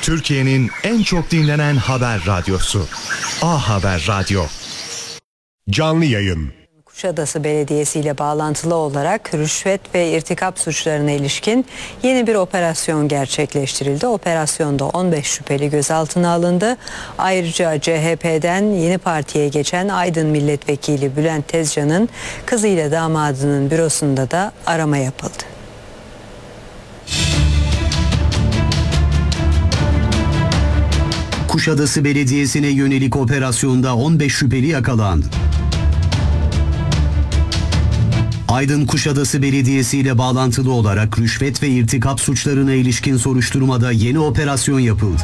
Türkiye'nin en çok dinlenen haber radyosu. A Haber Radyo. Canlı yayın. Kuşadası Belediyesi ile bağlantılı olarak rüşvet ve irtikap suçlarına ilişkin yeni bir operasyon gerçekleştirildi. Operasyonda 15 şüpheli gözaltına alındı. Ayrıca CHP'den yeni partiye geçen Aydın Milletvekili Bülent Tezcan'ın kızıyla damadının bürosunda da arama yapıldı. Kuşadası Belediyesi'ne yönelik operasyonda 15 şüpheli yakalandı. Aydın Kuşadası Belediyesi ile bağlantılı olarak rüşvet ve irtikap suçlarına ilişkin soruşturmada yeni operasyon yapıldı.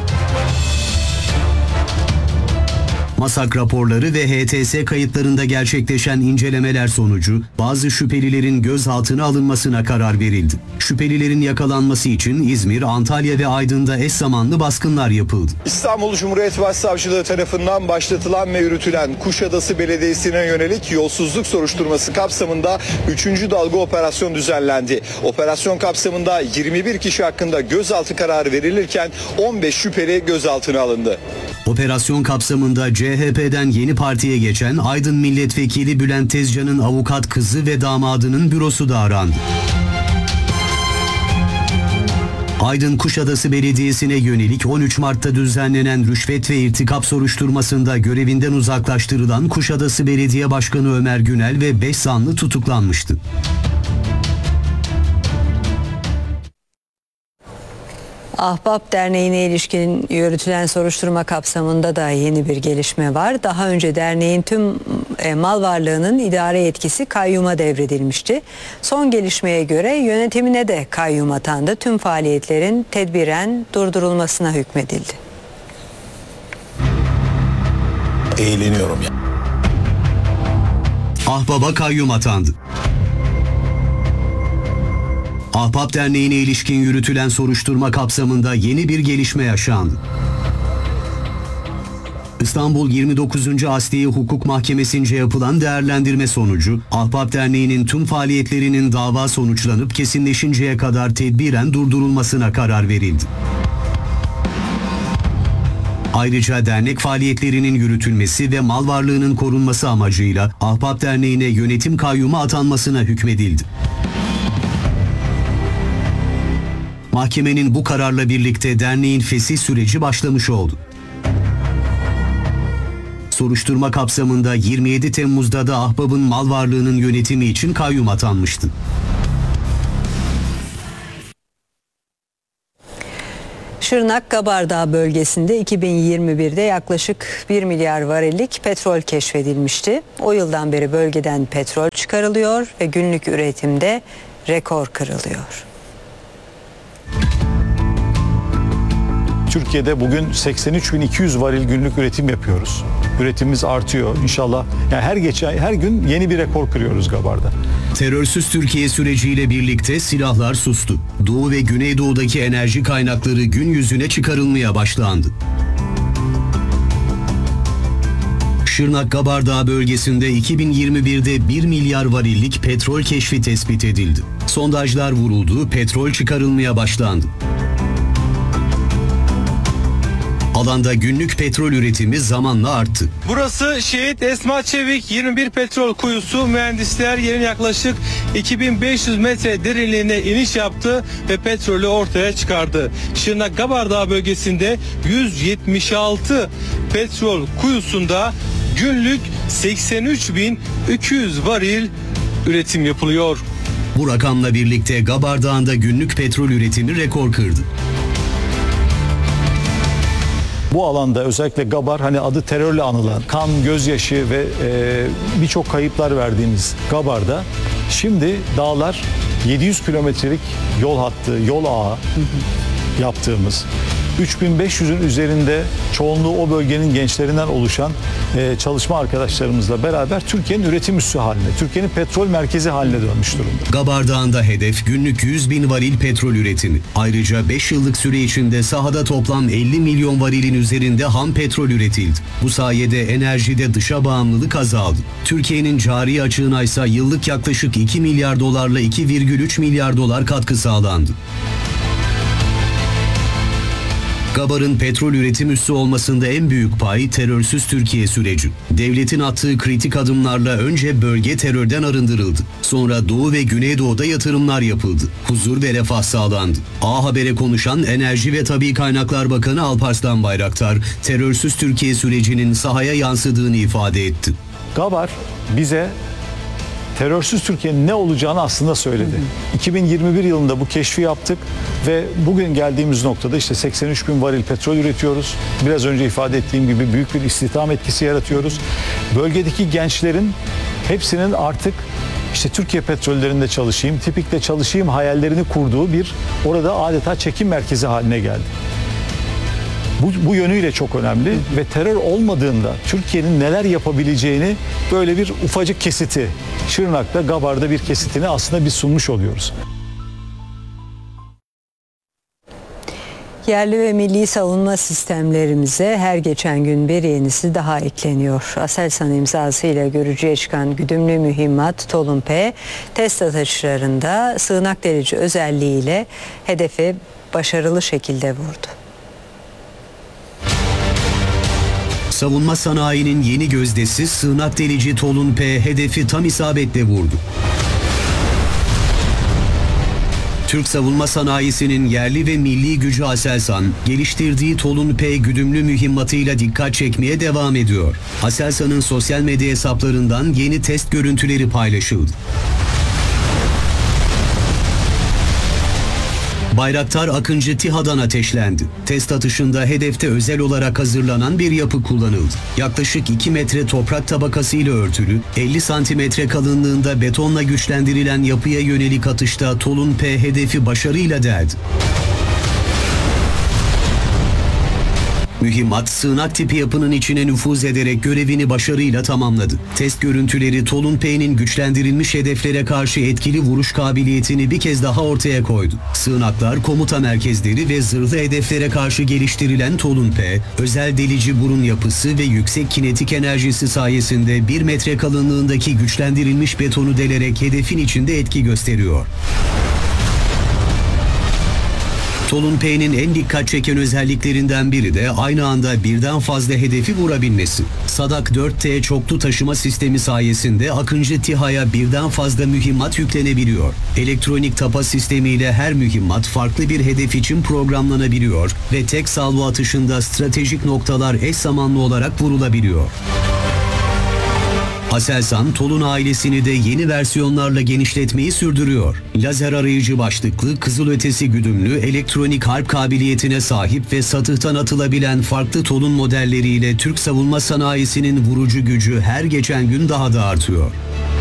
MASAK raporları ve HTS kayıtlarında gerçekleşen incelemeler sonucu bazı şüphelilerin gözaltına alınmasına karar verildi. Şüphelilerin yakalanması için İzmir, Antalya ve Aydın'da eş zamanlı baskınlar yapıldı. İstanbul Cumhuriyet Başsavcılığı tarafından başlatılan ve yürütülen Kuşadası Belediyesi'ne yönelik yolsuzluk soruşturması kapsamında 3. dalga operasyon düzenlendi. Operasyon kapsamında 21 kişi hakkında gözaltı kararı verilirken 15 şüpheli gözaltına alındı. Operasyon kapsamında CHP'den yeni partiye geçen Aydın Milletvekili Bülent Tezcan'ın avukat kızı ve damadının bürosu da arandı. Aydın Kuşadası Belediyesi'ne yönelik 13 Mart'ta düzenlenen rüşvet ve irtikap soruşturmasında görevinden uzaklaştırılan Kuşadası Belediye Başkanı Ömer Günel ve 5 zanlı tutuklanmıştı. Ahbap Derneği'ne ilişkin yürütülen soruşturma kapsamında da yeni bir gelişme var. Daha önce derneğin tüm mal varlığının idare yetkisi kayyuma devredilmişti. Son gelişmeye göre yönetimine de kayyum atandı. Tüm faaliyetlerin tedbiren durdurulmasına hükmedildi. Eğleniyorum ya. Ahbap'a kayyum atandı. Ahbap Derneği'ne ilişkin yürütülen soruşturma kapsamında yeni bir gelişme yaşandı. İstanbul 29. Asliye Hukuk Mahkemesi'nce yapılan değerlendirme sonucu, Ahbap Derneği'nin tüm faaliyetlerinin dava sonuçlanıp kesinleşinceye kadar tedbiren durdurulmasına karar verildi. Ayrıca dernek faaliyetlerinin yürütülmesi ve mal varlığının korunması amacıyla Ahbap Derneği'ne yönetim kayyumu atanmasına hükmedildi. Mahkemenin bu kararla birlikte derneğin fesih süreci başlamış oldu. Soruşturma kapsamında 27 Temmuz'da da Ahbap'ın mal varlığının yönetimi için kayyum atanmıştı. Şırnak Gabardağ bölgesinde 2021'de yaklaşık 1 milyar varillik petrol keşfedilmişti. O yıldan beri bölgeden petrol çıkarılıyor ve günlük üretimde rekor kırılıyor. Türkiye'de bugün 83.200 varil günlük üretim yapıyoruz. Üretimimiz artıyor inşallah. Yani her gün yeni bir rekor kırıyoruz Gabar'da. Terörsüz Türkiye süreciyle birlikte silahlar sustu. Doğu ve Güneydoğu'daki enerji kaynakları gün yüzüne çıkarılmaya başlandı. Şırnak Gabardağ bölgesinde 2021'de 1 milyar varillik petrol keşfi tespit edildi. Sondajlar vuruldu, petrol çıkarılmaya başlandı. Alanda günlük petrol üretimi zamanla arttı. Burası Şehit Esma Çevik 21 petrol kuyusu. Mühendisler yerin yaklaşık 2500 metre derinliğine iniş yaptı ve petrolü ortaya çıkardı. Şırnak Gabardağ bölgesinde 176 petrol kuyusunda günlük 83.200 varil üretim yapılıyor. Bu rakamla birlikte Gabardağ'ın da günlük petrol üretimi rekor kırdı. Bu alanda özellikle Gabar hani adı terörle anılan, kan, gözyaşı ve birçok kayıplar verdiğimiz Gabar'da şimdi dağlar 700 kilometrelik yol hattı, yol ağı yaptığımız 3500'ün üzerinde çoğunluğu o bölgenin gençlerinden oluşan çalışma arkadaşlarımızla beraber Türkiye'nin üretim üssü haline, Türkiye'nin petrol merkezi haline dönmüş durumda. Gabardağ'ın da hedef günlük 100 bin varil petrol üretimi. Ayrıca 5 yıllık süre içinde sahada toplam 50 milyon varilin üzerinde ham petrol üretildi. Bu sayede enerjide dışa bağımlılık azaldı. Türkiye'nin cari açığına ise yıllık yaklaşık 2 milyar dolarla 2,3 milyar dolar katkı sağlandı. Gabar'ın petrol üretim üssü olmasında en büyük pay terörsüz Türkiye süreci. Devletin attığı kritik adımlarla önce bölge terörden arındırıldı. Sonra Doğu ve Güneydoğu'da yatırımlar yapıldı. Huzur ve refah sağlandı. A Haber'e konuşan Enerji ve Tabii Kaynaklar Bakanı Alparslan Bayraktar, terörsüz Türkiye sürecinin sahaya yansıdığını ifade etti. Gabar bize terörsüz Türkiye'nin ne olacağını aslında söyledi. 2021 yılında bu keşfi yaptık ve bugün geldiğimiz noktada işte 83 bin varil petrol üretiyoruz. Biraz önce ifade ettiğim gibi büyük bir istihdam etkisi yaratıyoruz. Bölgedeki gençlerin hepsinin artık işte Türkiye petrollerinde çalışayım, Tipik'te çalışayım hayallerini kurduğu bir orada adeta çekim merkezi haline geldi. Bu yönüyle çok önemli ve terör olmadığında Türkiye'nin neler yapabileceğini böyle bir ufacık kesiti, Şırnak'ta, Gabar'da bir kesitini aslında biz sunmuş oluyoruz. Yerli ve milli savunma sistemlerimize her geçen gün bir yenisi daha ekleniyor. Aselsan imzasıyla görücüye çıkan güdümlü mühimmat Tolun P, test atışlarında sığınak delici özelliğiyle hedefi başarılı şekilde vurdu. Savunma sanayinin yeni gözdesi sığınak delici Tolun P hedefi tam isabetle vurdu. Türk savunma sanayisinin yerli ve milli gücü Aselsan, geliştirdiği Tolun P güdümlü mühimmatıyla dikkat çekmeye devam ediyor. Aselsan'ın sosyal medya hesaplarından yeni test görüntüleri paylaşıldı. Bayraktar Akıncı TİHA'dan ateşlendi. Test atışında hedefte özel olarak hazırlanan bir yapı kullanıldı. Yaklaşık 2 metre toprak tabakasıyla örtülü, 50 santimetre kalınlığında betonla güçlendirilen yapıya yönelik atışta Tolun P hedefi başarıyla deldi. Mühimmat sığınak tipi yapının içine nüfuz ederek görevini başarıyla tamamladı. Test görüntüleri Tolun P'nin güçlendirilmiş hedeflere karşı etkili vuruş kabiliyetini bir kez daha ortaya koydu. Sığınaklar, komuta merkezleri ve zırhlı hedeflere karşı geliştirilen Tolun P, özel delici burun yapısı ve yüksek kinetik enerjisi sayesinde 1 metre kalınlığındaki güçlendirilmiş betonu delerek hedefin içinde etki gösteriyor. Tolun P'nin en dikkat çeken özelliklerinden biri de aynı anda birden fazla hedefi vurabilmesi. Sadak 4T çoklu taşıma sistemi sayesinde Akıncı TİHA'ya birden fazla mühimmat yüklenebiliyor. Elektronik tapa sistemiyle her mühimmat farklı bir hedef için programlanabiliyor ve tek salvo atışında stratejik noktalar eş zamanlı olarak vurulabiliyor. Aselsan, Tolun ailesini de yeni versiyonlarla genişletmeyi sürdürüyor. Lazer arayıcı başlıklı, kızılötesi güdümlü, elektronik harp kabiliyetine sahip ve satıhtan atılabilen farklı Tolun modelleriyle Türk savunma sanayisinin vurucu gücü her geçen gün daha da artıyor.